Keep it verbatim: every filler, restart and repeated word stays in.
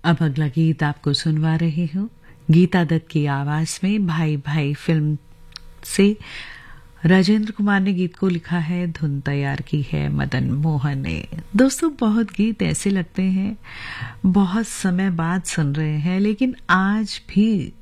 अब अगला गीत आपको सुनवा रही हूँ गीता दत्त की आवाज में। भाई भाई फिल्म से राजेंद्र कुमार ने गीत को लिखा है, धुन तैयार की है मदन मोहन ने। दोस्तों, बहुत गीत ऐसे लगते हैं बहुत समय बाद सुन रहे हैं, लेकिन आज भी